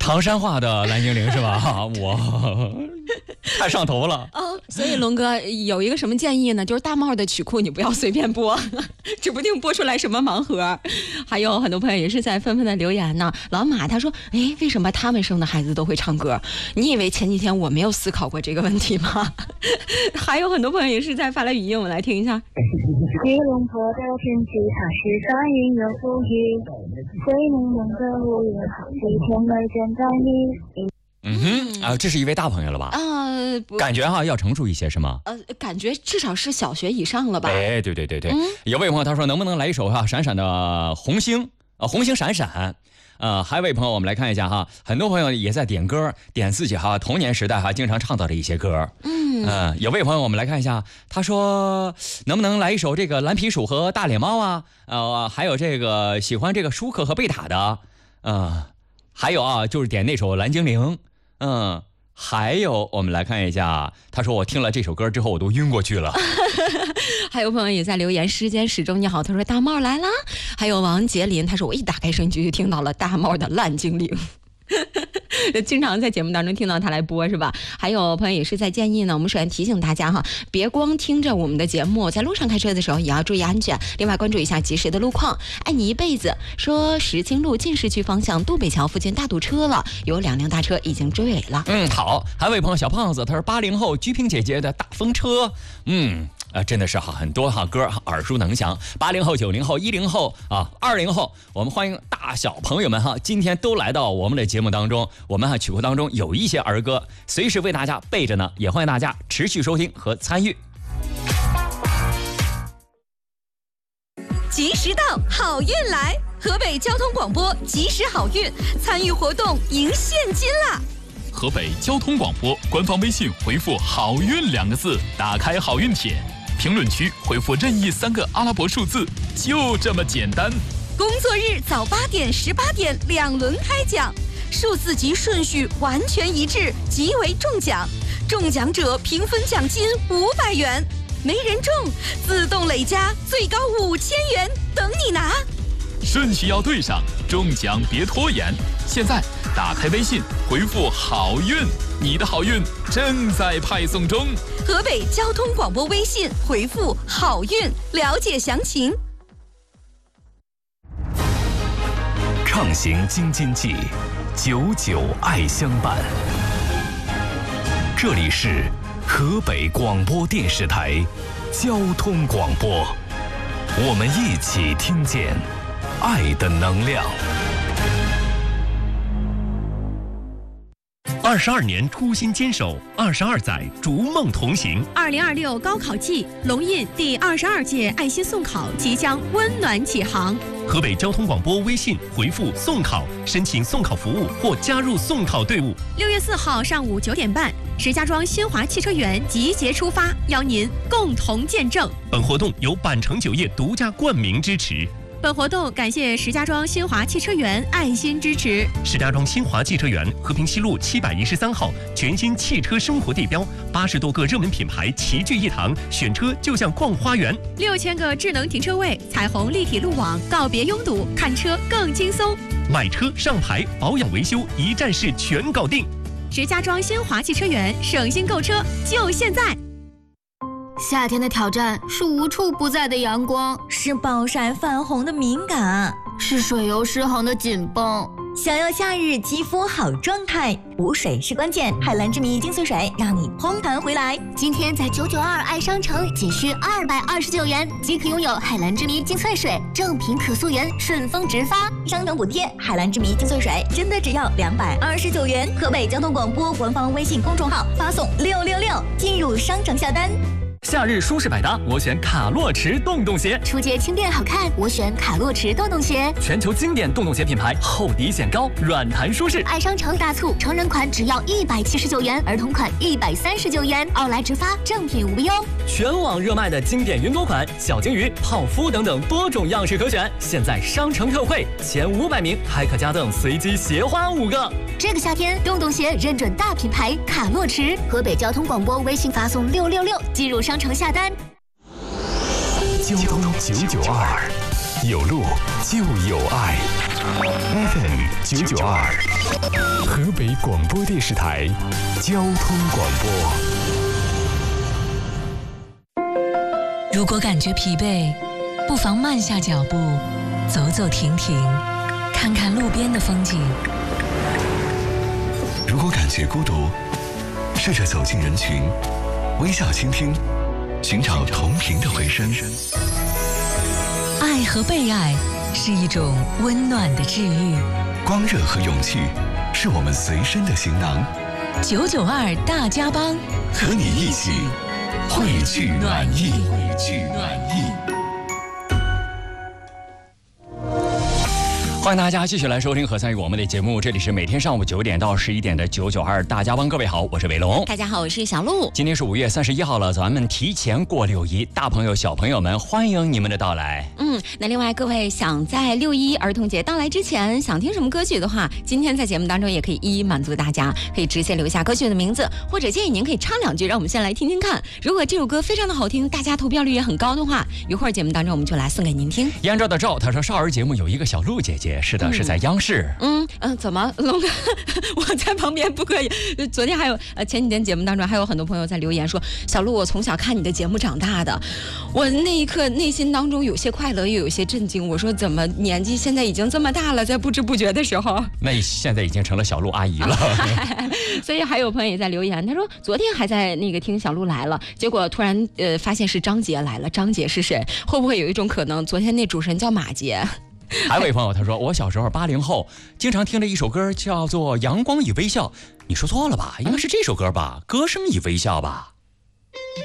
唐山话的蓝精灵是吧？我太上头了哦。所以龙哥有一个什么建议呢？就是大帽的曲库你不要随便播，指不定播出来什么盲盒。还有很多朋友也是在纷纷的留言呢。老马他说，哎，为什么他们生的孩子都会唱歌？你以为前几天我没有思考过这个问题吗？还有很多朋友也是在发来语音，我们来听一下。 吉隆坡的天气它是翻云又覆雨，灰蒙蒙的五月好几天没见到你。 这是一位大朋友了吧？感觉要成熟一些是吗？ 感觉至少是小学以上了吧？ 哎，对，有位朋友他说能不能来一首闪闪的红星红星闪闪。还有位朋友我们来看一下很多朋友也在点歌，点自己童年时代经常唱到的一些歌。有位朋友我们来看一下，他说能不能来一首这个蓝皮鼠和大脸猫啊？还有这个喜欢这个舒克和贝塔的，还有就是点那首蓝精灵。还有我们来看一下，他说我听了这首歌之后我都晕过去了。 还有朋友也在留言，时间始终你好，他说大帽来啦。还有王杰林，他说我一打开收音机就听到了大帽的烂精灵。经常在节目当中听到他来播是吧？还有朋友也是在建议呢，我们首先提醒大家别光听着我们的节目，在路上开车的时候也要注意安全。另外关注一下及时的路况。爱你一辈子说石青路进市区方向渡北桥附近大堵车了，有2辆大车已经追尾了。 好，还有位朋友小胖子，他是80后鞠萍姐姐的大风车。真的是很多歌耳熟能详。80后、90后、10后20后，我们欢迎大小朋友们今天都来到我们的节目当中。我们曲库当中有一些儿歌，随时为大家备着呢，也欢迎大家持续收听和参与。 及时到，好运来！河北交通广播及时好运，参与活动赢现金啦！ 河北交通广播官方微信回复好运2个字，打开好运帖，评论区回复任意3个阿拉伯数字，就这么简单。 工作日早8点、18点2轮开奖，数字及顺序完全一致，即为中奖。中奖者平分奖金500元，没人中自动累加最高5000元，等你拿。 顺序要对上，中奖别拖延。现在打开微信回复好运，你的好运正在派送中。 河北交通广播微信回复好运，了解详情。 畅行京津冀，久久爱相伴。这里是河北广播电视台交通广播，我们一起听见爱的能量。22年初心坚守，22载逐梦同行。 2026高考季，龙印第22届爱心送考即将温暖启航。 河北交通广播微信回复送考，申请送考服务或加入送考队伍。 6月4号上午9点半，石家庄新华汽车园集结出发，邀您共同见证。 本活动由板城酒业独家冠名支持。 本活动感谢石家庄新华汽车园爱心支持。 石家庄新华汽车园和平西路713号全新汽车生活地标，80多个热门品牌齐聚一堂，选车就像逛花园。 6000个智能停车位，彩虹立体路网，告别拥堵，看车更轻松。 买车、上牌、保养、维修一站式全搞定。 石家庄新华汽车园，省心购车就现在。 夏天的挑战是无处不在的阳光， 是暴晒泛红的敏感， 是水油失衡的紧绷。 想要夏日肌肤好状态，补水是关键。海蓝之谜精粹水让你嘭弹回来。 今天在992爱商城仅需229元即可拥有海蓝之谜精粹水，正品可溯源，顺丰直发， 商城补贴。海蓝之谜精粹水真的只要229元。河北交通广播官方微信公众号发送666进入商城下单。 夏日舒适百搭，我选卡洛驰洞洞鞋。 初阶轻便好看，我选卡洛驰洞洞鞋。 全球经典洞洞鞋品牌，厚底显高，软弹舒适。 爱商城大促，成人款只要179元，儿童款139元，奥莱直发，正品无忧。 全网热卖的经典云朵款、小金鱼、泡芙等等多种样式可选，现在商城特惠，前500名还可加赠随机鞋花5个。 这个夏天，洞洞鞋认准大品牌卡洛驰。河北交通广播微信发送666进入商城下单。 交通992，有路就有爱。 FM 992，河北广播电视台交通广播。 如果感觉疲惫，不妨慢下脚步，走走停停，看看路边的风景。 如果感觉孤独，试着走进人群，微笑倾听，寻找同频的回声。 爱和被爱是一种温暖的治愈， 光热和勇气是我们随身的行囊。 992大家帮， 和你一起汇聚暖意，汇聚暖意。 欢迎大家继续来收听和参与我们的节目，这里是每天上午9点到11点的992大家帮。各位好，我是伟龙。 大家好，我是小鹿。 今天是5月31号了，咱们提前过6·1，大朋友小朋友们欢迎你们的到来。 那另外各位想在6·1儿童节到来之前想听什么歌曲的话，今天在节目当中也可以一一满足大家，可以直接留下歌曲的名字，或者建议您可以唱2句，让我们先来听听看。如果这首歌非常的好听，大家投票率也很高的话，一会儿节目当中我们就来送给您听。 燕赵的赵他说少儿节目有一个小鹿姐姐，是的，是在央视。 怎么龙哥我在旁边不可以。昨天还有前几天节目当中还有很多朋友在留言说，小鹿我从小看你的节目长大的。我那一刻内心当中有些快乐又有些震惊，我说怎么年纪现在已经这么大了，在不知不觉的时候， 那现在已经成了小鹿阿姨了。 所以还有朋友也在留言，他说昨天还在那个听小鹿来了，结果突然发现是张杰来了。张杰是谁？会不会有一种可能昨天那主持人叫马杰？ 还有位朋友他说，我小时候80后经常听了一首歌叫做《阳光与微笑》，你说错了吧？应该是这首歌吧，《歌声与微笑》吧。